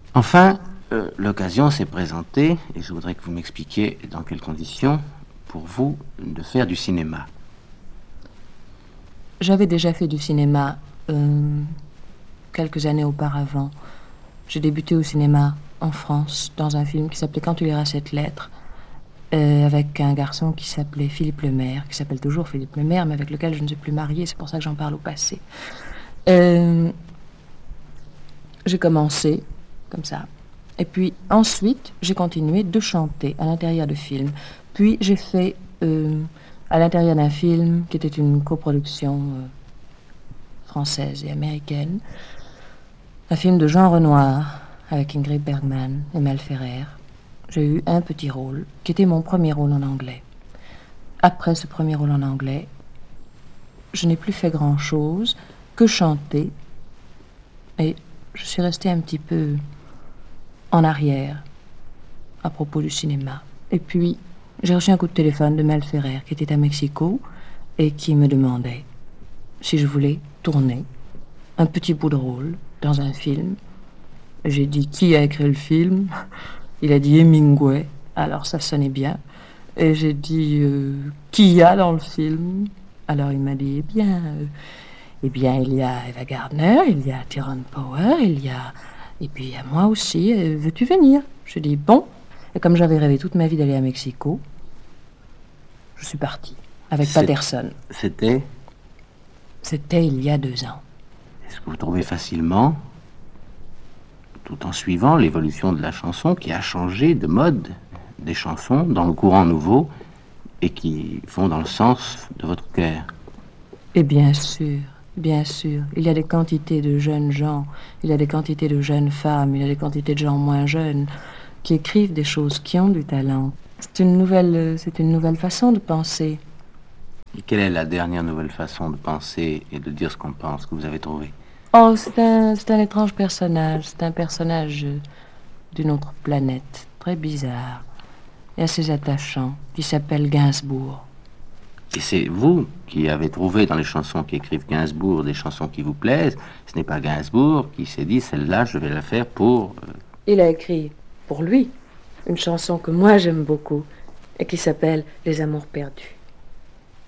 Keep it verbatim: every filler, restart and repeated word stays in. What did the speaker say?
Enfin, euh, l'occasion s'est présentée, et je voudrais que vous m'expliquiez dans quelles conditions, pour vous, de faire du cinéma. J'avais déjà fait du cinéma euh, quelques années auparavant. J'ai débuté au cinéma en France, dans un film qui s'appelait Quand tu liras cette lettre, euh, avec un garçon qui s'appelait Philippe Lemaire, qui s'appelle toujours Philippe Lemaire, mais avec lequel je ne suis plus mariée, c'est pour ça que j'en parle au passé. Euh, j'ai commencé comme ça. Et puis ensuite, j'ai continué de chanter à l'intérieur de films. Puis j'ai fait, euh, à l'intérieur d'un film qui était une coproduction euh, française et américaine, un film de Jean Renoir avec Ingrid Bergman et Mel Ferrer. J'ai eu un petit rôle qui était mon premier rôle en anglais. Après ce premier rôle en anglais, je n'ai plus fait grand-chose que chanter, et je suis restée un petit peu en arrière à propos du cinéma. Et puis, j'ai reçu un coup de téléphone de Mel Ferrer qui était à Mexico et qui me demandait si je voulais tourner un petit bout de rôle dans un film. J'ai dit qui a écrit le film. Il a dit Hemingway, alors ça sonnait bien. Et j'ai dit euh, qui y a dans le film. Alors il m'a dit eh bien, euh, eh bien il y a Ava Gardner, il y a Tyrone Power, il y a et puis il y a moi aussi. Euh, veux-tu venir? Je dis bon. Et comme j'avais rêvé toute ma vie d'aller à Mexico, je suis partie avec C'est- Patterson. C'était, C'était il y a deux ans. est-ce que vous trouvez facilement, tout en suivant l'évolution de la chanson qui a changé de mode des chansons dans le courant nouveau et qui vont dans le sens de votre cœur? Et bien sûr, bien sûr, il y a des quantités de jeunes gens, il y a des quantités de jeunes femmes, il y a des quantités de gens moins jeunes qui écrivent des choses, qui ont du talent. C'est une nouvelle, c'est une nouvelle façon de penser. Et quelle est la dernière nouvelle façon de penser et de dire ce qu'on pense que vous avez trouvé? Oh, c'est un, c'est un étrange personnage, c'est un personnage euh, d'une autre planète, très bizarre et assez attachant, qui s'appelle Gainsbourg. Et c'est vous qui avez trouvé dans les chansons qui écrivent Gainsbourg des chansons qui vous plaisent. Ce n'est pas Gainsbourg qui s'est dit celle-là je vais la faire pour... euh, Il a écrit, pour lui, une chanson que moi j'aime beaucoup et qui s'appelle Les Amours perdus.